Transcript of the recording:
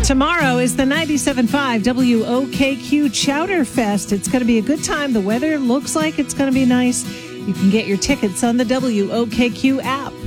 Tomorrow is the 97.5 WOKQ Chowder Fest. It's going to be a good time. The weather looks like it's going to be nice. You can get your tickets on the WOKQ app.